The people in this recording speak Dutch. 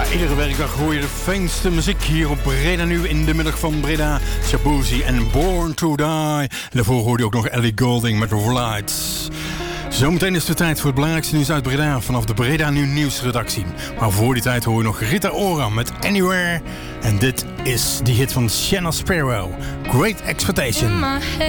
Iedere werkdag hoor je de fijnste muziek hier op Breda Nu in de middag van Breda. Shaboozey en Born to Die. En daarvoor hoorde je ook nog Ellie Goulding met Lights. Zometeen is het tijd voor het belangrijkste nieuws uit Breda vanaf de Breda Nu nieuwsredactie. Maar voor die tijd hoor je nog Rita Ora met Anywhere. En dit is die hit van Shanna Sparrow, Great Expectation.